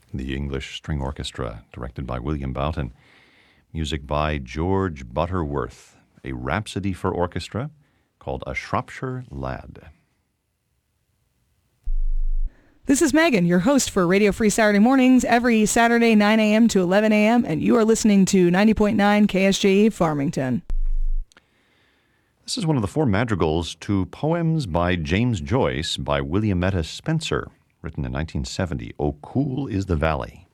the English String Orchestra, directed by William Boughton. Music by George Butterworth, a rhapsody for orchestra called A Shropshire Lad. This is Megan, your host for Radio Free Saturday Mornings, every Saturday 9 a.m. to 11 a.m., and you are listening to 90.9 KSJE Farmington. This is one of the four madrigals to poems by James Joyce by Williametta Spencer, written in 1970. Oh, Cool is the Valley.